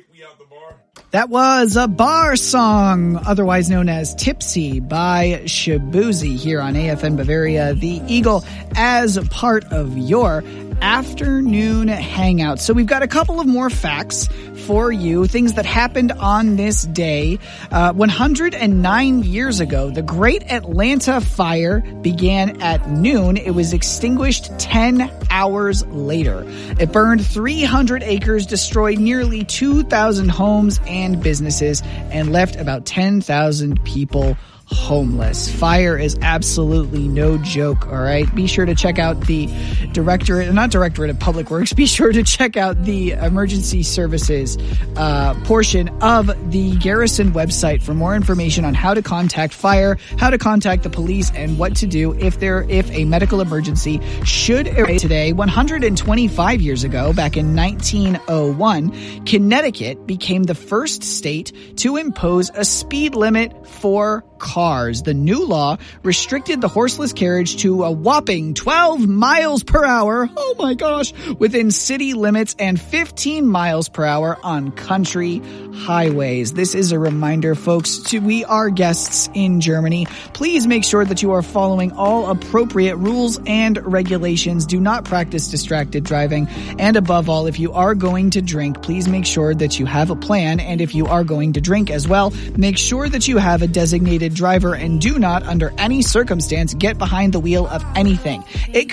That was a bar song, otherwise known as Tipsy by Shabuzi here on AFN Bavaria, the Eagle, as part of your afternoon hangout. So we've got a couple of more facts for you, things that happened on this day. 109 years ago, the Great Atlanta Fire began at noon. It was extinguished 10 hours later. It burned 300 acres, destroyed nearly 2,000 homes and businesses, and left about 10,000 people homeless. Fire is absolutely no joke, all right? Be sure to check out the Directorate of Public Works. Be sure to check out the emergency services portion of the Garrison website for more information on how to contact fire, how to contact the police, and what to do if a medical emergency should arise. Today, 125 years ago, back in 1901, Connecticut became the first state to impose a speed limit for cars. The new law restricted the horseless carriage to a whopping 12 miles per hour, oh my gosh, within city limits and 15 miles per hour on country highways. This is a reminder, folks, we are guests in Germany. Please make sure that you are following all appropriate rules and regulations. Do not practice distracted driving. And above all, if you are going to drink, please make sure that you have a plan. And if you are going to drink as well, make sure that you have a designated driver and do not, under any circumstance, get behind the wheel of anything. It